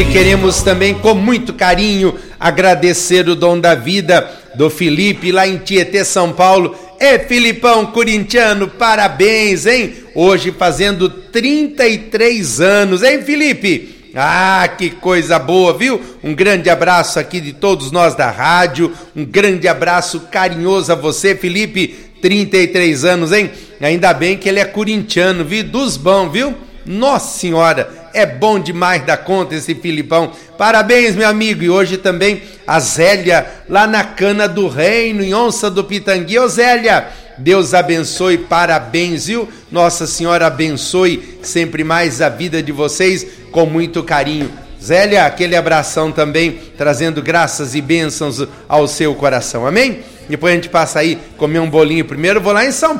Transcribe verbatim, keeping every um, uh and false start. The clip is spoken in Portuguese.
Queremos também, com muito carinho, agradecer o dom da vida do Felipe, lá em Tietê, São Paulo. É, Filipão, corintiano, parabéns, hein? Hoje fazendo trinta e três anos, hein, Felipe? Ah, que coisa boa, viu? Um grande abraço aqui de todos nós da rádio, um grande abraço carinhoso a você, Felipe, trinta e três anos, hein? Ainda bem que ele é corintiano, viu? Dos bons, viu? Nossa Senhora, é bom demais da conta esse Filipão. Parabéns, meu amigo. E hoje também a Zélia, lá na Cana do Reino, em Onça do Pitangui. Ô Zélia, Deus abençoe, parabéns, viu? Nossa Senhora abençoe sempre mais a vida de vocês com muito carinho. Zélia, aquele abração também, trazendo graças e bênçãos ao seu coração, amém? Depois a gente passa aí, comer um bolinho primeiro. Vou lá em São